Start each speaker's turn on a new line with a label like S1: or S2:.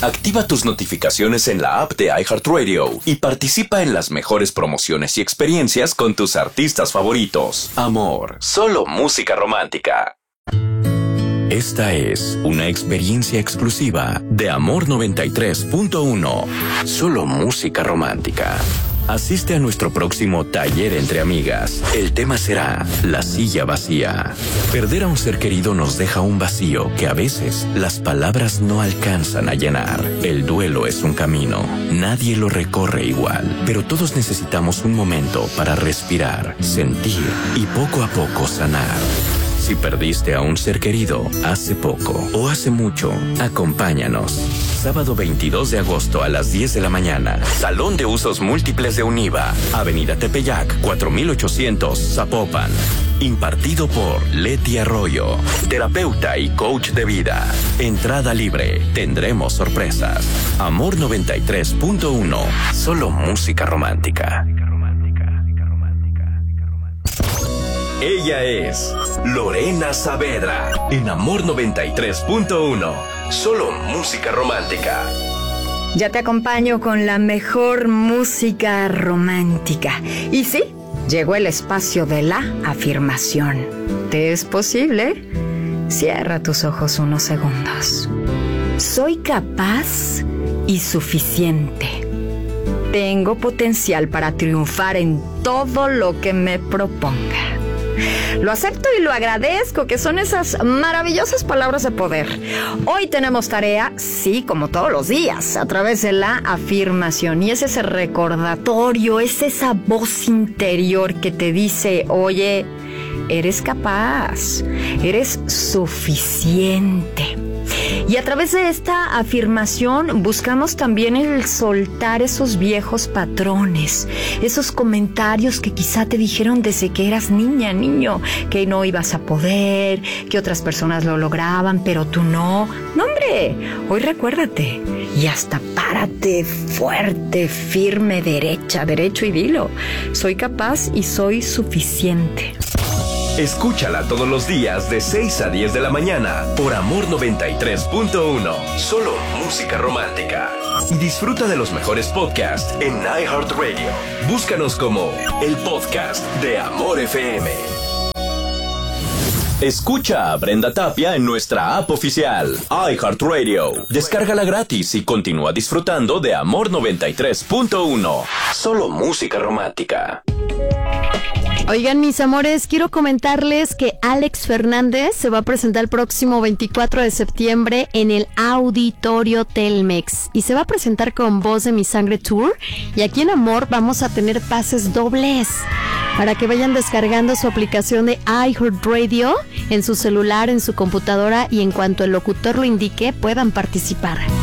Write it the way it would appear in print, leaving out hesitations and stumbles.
S1: Activa tus notificaciones en la app de iHeartRadio y participa en las mejores promociones y experiencias con tus artistas favoritos. Amor, solo música romántica. Esta es una experiencia exclusiva de Amor 93.1. Solo música romántica. Asiste a nuestro próximo taller entre amigas. El tema será la silla vacía. Perder a un ser querido nos deja un vacío que a veces las palabras no alcanzan a llenar. El duelo es un camino. Nadie lo recorre igual, pero todos necesitamos un momento para respirar, sentir y poco a poco sanar. Si perdiste a un ser querido hace poco o hace mucho, acompáñanos. Sábado 22 de agosto a las 10 de la mañana. Salón de Usos Múltiples de Univa. Avenida Tepeyac, 4800, Zapopan. Impartido por Leti Arroyo, terapeuta y coach de vida. Entrada libre. Tendremos sorpresas. Amor 93.1. Solo música romántica. Ella es Lorena Saavedra en Amor 93.1. Solo música romántica.
S2: Ya te acompaño con la mejor música romántica. Y sí, llegó el espacio de la afirmación. ¿Te es posible? Cierra tus ojos unos segundos. Soy capaz y suficiente. Tengo potencial para triunfar en todo lo que me proponga. Lo acepto y lo agradezco, que son esas maravillosas palabras de poder. Hoy tenemos tarea, sí, como todos los días, a través de la afirmación. Y es ese recordatorio, es esa voz interior que te dice, oye, eres capaz, eres suficiente. Y a través de esta afirmación buscamos también el soltar esos viejos patrones, esos comentarios que quizá te dijeron desde que eras niña, niño, que no ibas a poder, que otras personas lo lograban, pero tú no. No, hombre, hoy recuérdate y hasta párate fuerte, firme, derecho y dilo. Soy capaz y soy suficiente.
S1: Escúchala todos los días de 6 a 10 de la mañana por Amor 93.1. Solo música romántica. Y disfruta de los mejores podcasts en iHeartRadio. Búscanos como el podcast de Amor FM. Escucha a Brenda Tapia en nuestra app oficial, iHeartRadio. Descárgala gratis y continúa disfrutando de Amor 93.1. Solo música romántica.
S3: Oigan, mis amores, quiero comentarles que Alex Fernández se va a presentar el próximo 24 de septiembre en el Auditorio Telmex y se va a presentar con Voz de Mi Sangre Tour, y aquí en Amor vamos a tener pases dobles para que vayan descargando su aplicación de iHeartRadio en su celular, en su computadora, y en cuanto el locutor lo indique puedan participar.